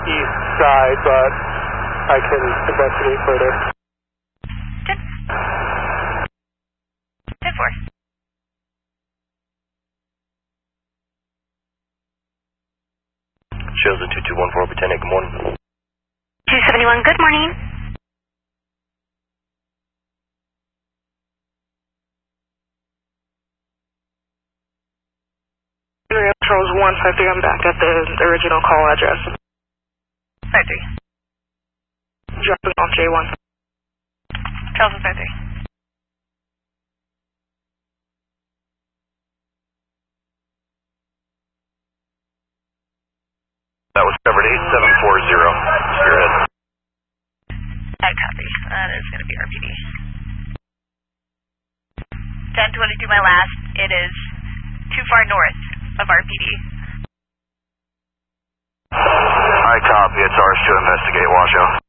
east side, but I can investigate further. 10-4. Shows a 2214, Britannia, good morning. 271, good morning. Charles 153, I'm back at the original call address. 53. Dropping off J1. Charles 53. That was covered 8740. Spearhead. I copy. That is going to be RPD. 1022, my last. It is too far north of RPD. I copy. It's ours to investigate. Watch out.